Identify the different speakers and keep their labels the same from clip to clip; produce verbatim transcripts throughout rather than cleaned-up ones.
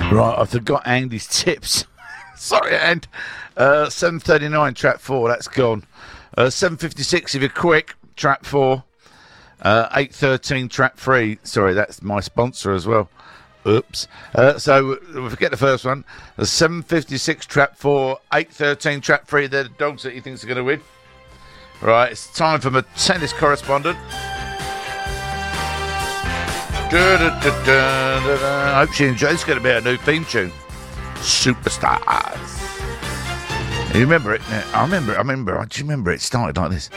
Speaker 1: Right, I forgot Andy's tips. Sorry, and uh, seven thirty-nine, trap four, that's gone. Uh, seven fifty-six, if you're quick, trap four. Uh, eight thirteen, trap three. Sorry, that's my sponsor as well. Oops. Uh, so, we'll forget the first one. The seven fifty-six, trap four. eight thirteen, trap three. They're the dogs that he thinks are going to win. Right, it's time for my tennis correspondent. Da, da, da, da, da, da. I hope she enjoys. It's going to be a new theme tune. Superstars. You remember it? I remember. I remember. Do you remember it started like this?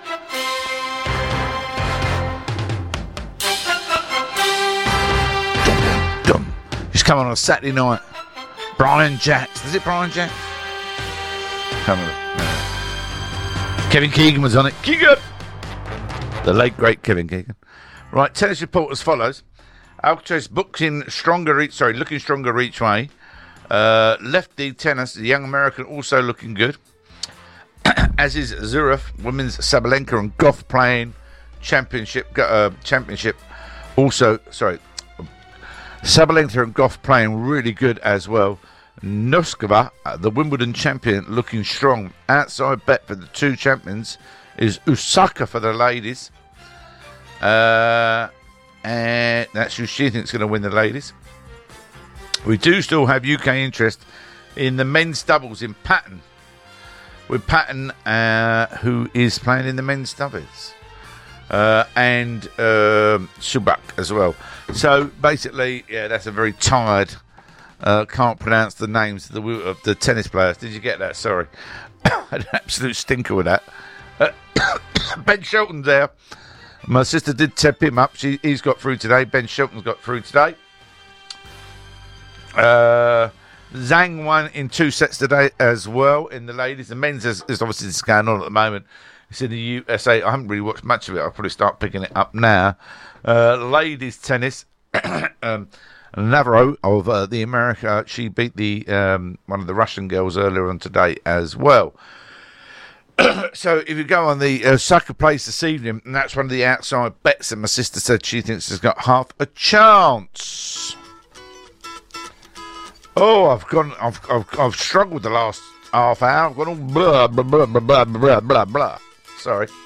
Speaker 1: Dum, dum. Just come on on a Saturday night. Brian Jacks. Is it Brian Jacks? Come on. Kevin Keegan was on it. Keegan. The late great Kevin Keegan. Right, tennis report as follows. Alcaraz booking stronger each, sorry, looking stronger each way. Uh, lefty tennis, the young American also looking good. As is Zverev, women's Sabalenka and Goff playing championship. Uh, championship also, sorry, Sabalenka and Goff playing really good as well. Noskova, uh, the Wimbledon champion, looking strong. Outside bet for the two champions is Osaka for the ladies. Uh, and that's who she thinks is going to win the ladies. We do still have U K interest in the men's doubles in Patton, with Patton, uh, who is playing in the men's doubles, uh, and um, Subak as well. So basically, yeah, that's a very tired. Uh, can't pronounce the names of the of the tennis players. Did you get that? Sorry, an absolute stinker with that. Uh, Ben Shelton's there. My sister did tip him up. She, he's got through today. Ben Shelton's got through today. Uh, Zhang won in two sets today as well in the ladies. The men's is, is obviously this going on at the moment. It's in the U S A. I haven't really watched much of it. I'll probably start picking it up now. Uh, ladies tennis. um, Navarro of uh, the America. She beat the um, one of the Russian girls earlier on today as well. So if you go on the Osaka plays this evening, and that's one of the outside bets that my sister said she thinks has got half a chance. Oh, I've gone. I've I've, I've struggled the last half hour. I've gone all blah blah blah blah blah blah blah blah. Sorry.